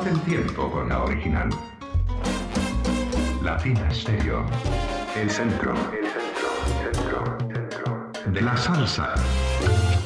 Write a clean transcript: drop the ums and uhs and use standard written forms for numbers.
Viajamos el tiempo con la original. Latina Stereo. El centro de la salsa.